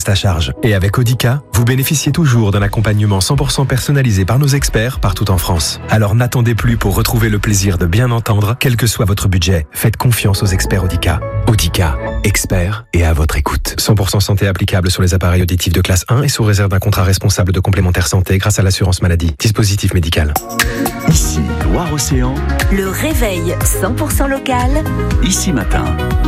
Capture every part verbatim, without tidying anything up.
reste à charge. Et avec Audica, vous bénéficiez toujours d'un accompagnement cent pour cent personnalisé par nos experts partout en France. Alors n'attendez plus pour retrouver le plaisir de bien entendre, quel que soit votre budget. Faites confiance aux experts Audica. Audica, experts et à votre écoute. cent pour cent santé applicable sur les appareils auditifs de classe un et sous réserve d'un contrat responsable de complémentaire santé grâce à l'assurance maladie. Dispositif médical. Ici, Loire-Océan. Le réveil cent pour cent local. Ici matin.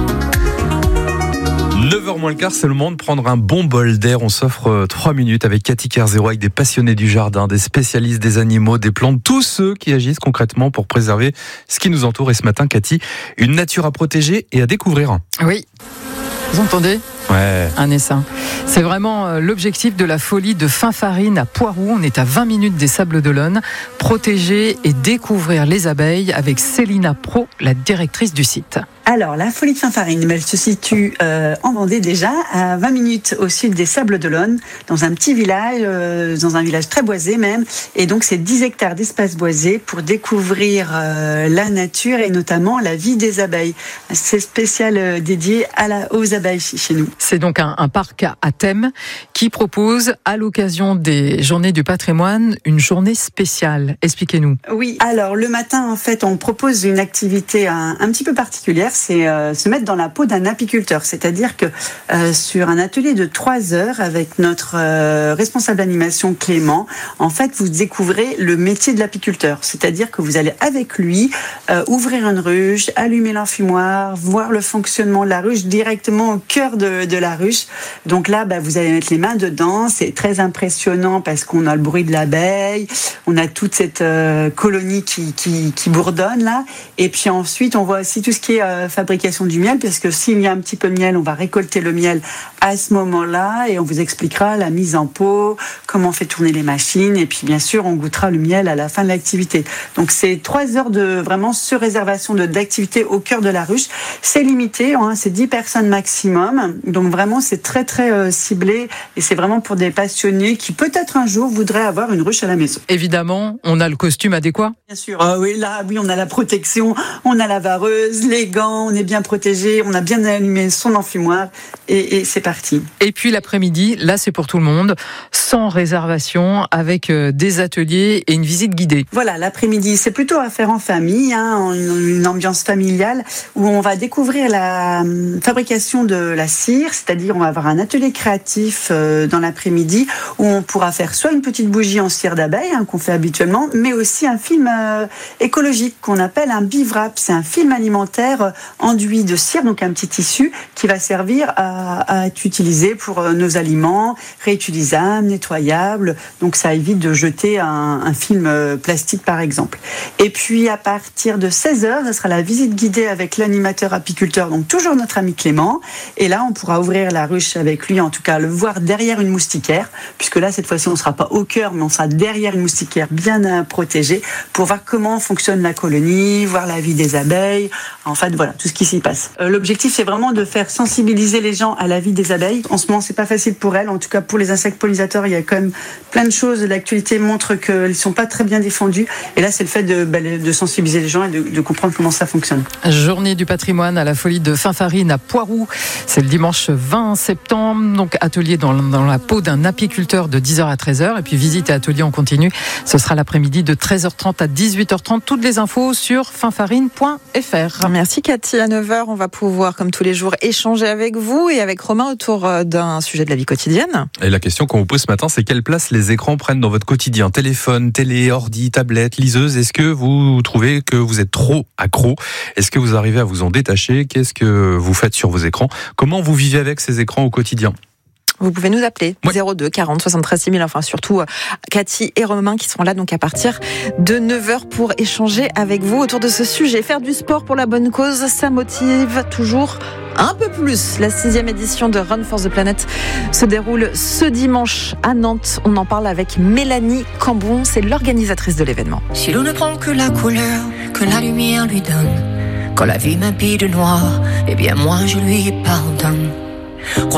neuf heures moins le quart, c'est le moment de prendre un bon bol d'air. On s'offre trois minutes avec Cathy Kerzero, avec des passionnés du jardin, des spécialistes des animaux, des plantes, tous ceux qui agissent concrètement pour préserver ce qui nous entoure. Et ce matin, Cathy, une nature à protéger et à découvrir. Oui, vous entendez ? Ouais. Un essaim. C'est vraiment l'objectif de la folie de Finfarine à Poiroux. On est à vingt minutes des Sables d'Olonne. Protéger et découvrir les abeilles avec Célina Pro, la directrice du site. Alors, la folie de Finfarine, elle se situe euh, en Vendée déjà, à vingt minutes au sud des Sables d'Olonne, dans un petit village, euh, dans un village très boisé même. Et donc, c'est dix hectares d'espace boisé pour découvrir euh, la nature et notamment la vie des abeilles. C'est spécial euh, dédié à la, aux abeilles chez nous. C'est donc un, un parc à thème qui propose, à l'occasion des Journées du patrimoine, une journée spéciale. Expliquez-nous. Oui, alors le matin, en fait, on propose une activité un, un petit peu particulière. C'est euh, se mettre dans la peau d'un apiculteur. C'est-à-dire que euh, sur un atelier de trois heures avec notre euh, responsable d'animation Clément, en fait, vous découvrez le métier de l'apiculteur. C'est-à-dire que vous allez avec lui euh, ouvrir une ruche, allumer l'enfumoir, voir le fonctionnement de la ruche directement au cœur de, de la ruche. Donc là, bah, vous allez mettre les mains dedans. C'est très impressionnant parce qu'on a le bruit de l'abeille, on a toute cette euh, colonie qui, qui, qui bourdonne là. Et puis ensuite, on voit aussi tout ce qui est euh, fabrication du miel, parce que s'il y a un petit peu de miel, on va récolter le miel à ce moment-là et on vous expliquera la mise en pot, comment on fait tourner les machines et puis bien sûr on goûtera le miel à la fin de l'activité. Donc c'est trois heures de vraiment sur réservation de, d'activité au cœur de la ruche. C'est limité, hein, c'est dix personnes maximum, donc vraiment c'est très très euh, ciblé et c'est vraiment pour des passionnés qui peut-être un jour voudraient avoir une ruche à la maison. Évidemment, on a le costume adéquat. Bien sûr, ah oui, là oui on a la protection, on a la vareuse, les gants, on est bien protégé, on a bien allumé son enfumoir et, et c'est parti. Et puis l'après-midi, là c'est pour tout le monde, sans réservation, avec des ateliers et une visite guidée. Voilà, l'après-midi, c'est plutôt à faire en famille, hein, une, une ambiance familiale, où on va découvrir la fabrication de la cire, c'est-à-dire on va avoir un atelier créatif euh, dans l'après-midi, où on pourra faire soit une petite bougie en cire d'abeille, hein, qu'on fait habituellement, mais aussi un film euh, écologique qu'on appelle un bivwrap. C'est un film alimentaire euh, enduit de cire, donc un petit tissu qui va servir à, à être utilisé pour nos aliments, réutilisables, nettoyables. Donc ça évite de jeter un, un film plastique par exemple. Et puis à partir de seize heures, ça sera la visite guidée avec l'animateur apiculteur, donc toujours notre ami Clément. Et là, on pourra ouvrir la ruche avec lui, en tout cas le voir derrière une moustiquaire, puisque là, cette fois-ci, on ne sera pas au cœur, mais on sera derrière une moustiquaire bien protégée pour voir comment fonctionne la colonie, voir la vie des abeilles. En fait, voilà, tout ce qui s'y passe. Euh, l'objectif, c'est vraiment de faire sensibiliser les gens à la vie des abeilles. En ce moment, c'est pas facile pour elles. En tout cas, pour les insectes pollinisateurs, il y a quand même plein de choses. L'actualité montre qu'elles sont pas très bien défendues. Et là, c'est le fait de, bah, de sensibiliser les gens et de, de comprendre comment ça fonctionne. Journée du patrimoine à la folie de Finfarine à Poiroux. C'est le dimanche vingt septembre. Donc, atelier dans, dans la peau d'un apiculteur de dix heures à treize heures. Et puis, visite et atelier en continu. Ce sera l'après-midi de treize heures trente à dix-huit heures trente. Toutes les infos sur finfarine point f r. Merci Cathy. À neuf heures, on va pouvoir, comme tous les jours, échanger avec vous et avec Romain autour d'un sujet de la vie quotidienne. Et la question qu'on vous pose ce matin, c'est quelle place les écrans prennent dans votre quotidien ? Téléphone, télé, ordi, tablette, liseuse. Est-ce que vous trouvez que vous êtes trop accro ? Est-ce que vous arrivez à vous en détacher ? Qu'est-ce que vous faites sur vos écrans ? Comment vous vivez avec ces écrans au quotidien ? Vous pouvez nous appeler oui. zéro deux quarante soixante-treize six mille, enfin surtout Cathy et Romain qui seront là donc à partir de neuf heures pour échanger avec vous autour de ce sujet. Faire du sport pour la bonne cause, ça motive toujours un peu plus. La sixième édition de Run for the Planet se déroule ce dimanche à Nantes. On en parle avec Mélanie Cambon, c'est l'organisatrice de l'événement. Si l'on ne prend que la couleur que la lumière lui donne, quand la vie m'habille de noir, eh bien moi je lui pardonne.